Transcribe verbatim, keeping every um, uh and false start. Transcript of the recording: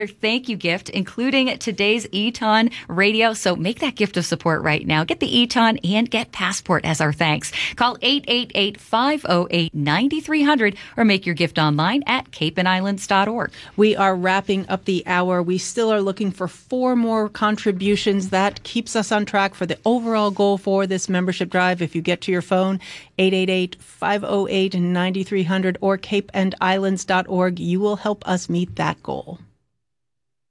thank you gift, including today's Eton radio. So make that gift of support right now. Get the Eton and get Passport as our thanks. Call eight eight eight, five oh eight, nine three hundred or make your gift online at cape and islands dot org. We are wrapping up the hour. We still are looking for four more contributions. That keeps us on track for the overall goal for this membership drive. If you get to your phone, eight eight eight, five oh eight, nine three hundred or cape and islands dot org, you will help us meet that goal.